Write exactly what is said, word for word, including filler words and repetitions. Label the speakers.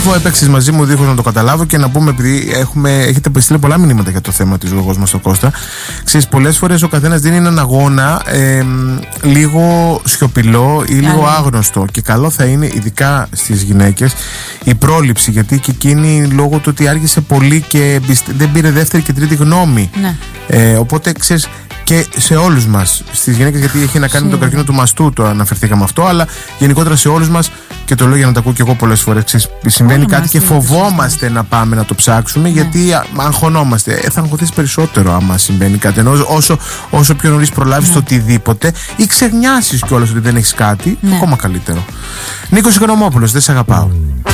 Speaker 1: αφού έπαιξες μαζί μου δίχως να το καταλάβω, και να πούμε, επειδή έχουμε, έχετε στείλει πολλά μηνύματα για το θέμα της ζωγός μας στο Κώστα. Ξέρεις, πολλές φορές ο καθένας δίνει έναν αγώνα ε, λίγο σιωπηλό ή λίγο yeah. άγνωστο. Και καλό θα είναι, ειδικά στις γυναίκες, η πρόληψη. Γιατί και εκείνη, λόγω του ότι άργησε πολύ και δεν πήρε δεύτερη και τρίτη γνώμη. Yeah. Ε, οπότε ξέρεις. Και σε όλους μας, στις γυναίκες, γιατί έχει να κάνει με τον καρκίνο του μαστού, το αναφερθήκαμε αυτό, αλλά γενικότερα σε όλους μας, και το λέω για να τα ακούω και εγώ πολλές φορές. Ξέρεις, συμβαίνει Όλοι κάτι και φοβόμαστε να πάμε να το ψάξουμε, ναι. γιατί αγχωνόμαστε. Ε, θα αγχωθείς περισσότερο άμα συμβαίνει κάτι. Ενώ όσο, όσο πιο νωρίς προλάβεις ναι. το οτιδήποτε, ή ξεχνιάσεις κιόλας ότι δεν έχεις κάτι, ναι. ακόμα καλύτερο. Νίκος Οικονομόπουλος, δεν σε αγαπάω.